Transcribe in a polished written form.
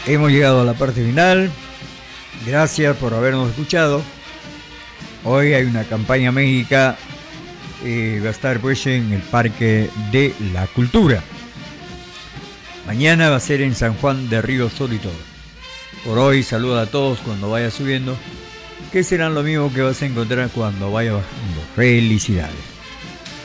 Hemos llegado a la parte final. Gracias por habernos escuchado. Hoy hay una campaña médica. Va a estar pues en el Parque de la Cultura. Mañana va a ser en San Juan de Río Sol y todo. Por hoy saluda a todos cuando vaya subiendo, que serán lo mismo que vas a encontrar cuando vaya bajando. Felicidades.